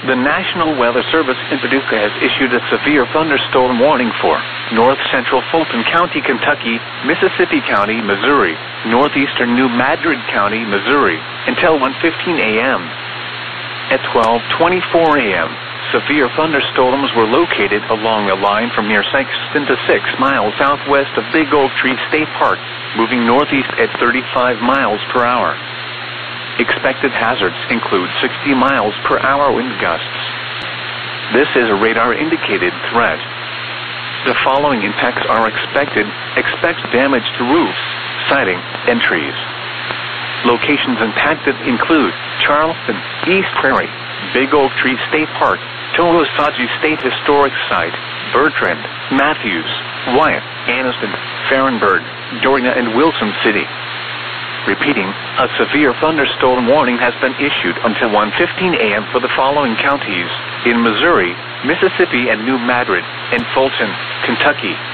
The National Weather Service in Paducah has issued a severe thunderstorm warning for north central Fulton County, Kentucky, Mississippi County, Missouri, northeastern New Madrid County, Missouri, until 1:15 a.m. At 12:24 a.m., severe thunderstorms were located along the line from near Sexton to 6 miles southwest of Big Oak Tree State Park, moving northeast at 35 miles per hour. Expected hazards include 60 miles per hour wind gusts. This is a radar-indicated threat. The following impacts are expected. Expect damage to roofs, siding, and trees. Locations impacted include Charleston, East Prairie, Big Oak Tree State Park, Tolosaji State Historic Site, Bertrand, Matthews, Wyatt, Anniston, Farrenburg, Dorian, and Wilson City. Repeating, a severe thunderstorm warning has been issued until 1:15 a.m. for the following counties: in Missouri, Mississippi, and New Madrid, and Fulton, Kentucky.